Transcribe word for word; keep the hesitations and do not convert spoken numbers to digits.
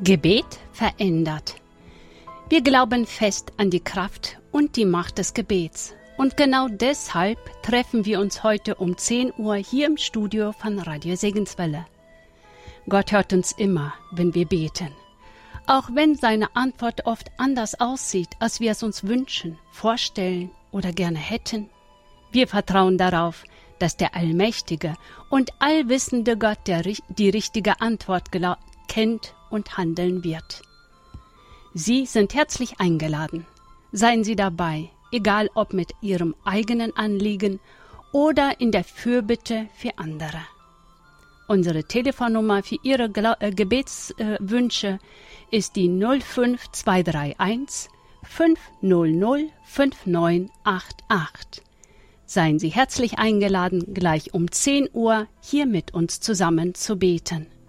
Gebet verändert. Wir glauben fest an die Kraft und die Macht des Gebets. Und genau deshalb treffen wir uns heute um zehn Uhr hier im Studio von Radio Segenswelle. Gott hört uns immer, wenn wir beten. Auch wenn seine Antwort oft anders aussieht, als wir es uns wünschen, vorstellen oder gerne hätten. Wir vertrauen darauf, dass der allmächtige und allwissende Gott der, die richtige Antwort kennt und handeln wird. Sie sind herzlich eingeladen. Seien Sie dabei, egal ob mit Ihrem eigenen Anliegen oder in der Fürbitte für andere. Unsere Telefonnummer für Ihre Gla- äh, Gebetswünsche äh, ist die null fünf zwei drei eins fünf null null fünf neun acht acht. Seien Sie herzlich eingeladen, gleich um zehn Uhr hier mit uns zusammen zu beten.